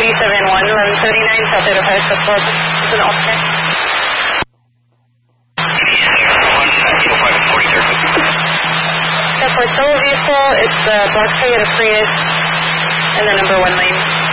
1139, South 805, Club. It's an alternate. For solo vehicle, it's the black Toyota Prius and the number 1 lane.